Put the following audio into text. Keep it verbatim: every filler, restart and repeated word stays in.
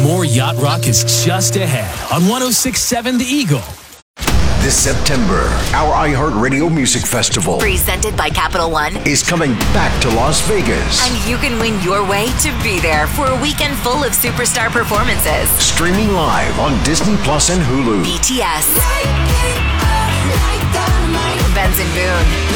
More Yacht Rock is just ahead on one oh six point seven The Eagle. This September, our iHeartRadio Music Festival, presented by Capital One, is coming back to Las Vegas. And you can win your way to be there for a weekend full of superstar performances. Streaming live on Disney Plus and Hulu. B T S, Benson Boone,